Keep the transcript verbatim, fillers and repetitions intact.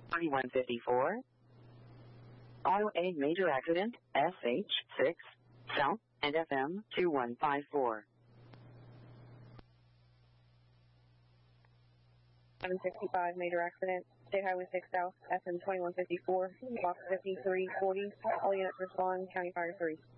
twenty-one fifty-four. Auto A major accident, S H six, South, and F M two one five four. seven sixty-five, major accident, State Highway six South, F M twenty-one fifty-four, box fifty-three forty. All units respond, County Fire three.